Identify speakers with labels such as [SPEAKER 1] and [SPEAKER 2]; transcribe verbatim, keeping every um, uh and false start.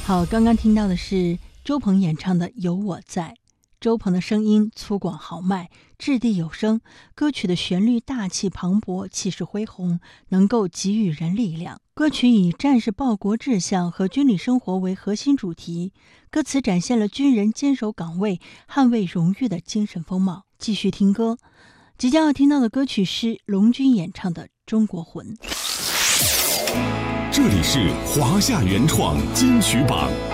[SPEAKER 1] 好，刚刚听到的是周鹏演唱的《有我在》。周鹏的声音粗犷豪迈，掷地有声，歌曲的旋律大气磅礴，气势恢宏，能够给予人力量。歌曲以战士报国志向和军旅生活为核心主题，歌词展现了军人坚守岗位、捍卫荣誉的精神风貌。继续听歌，即将要听到的歌曲是龙军演唱的《中国魂》。
[SPEAKER 2] 这里是华夏原创金曲榜。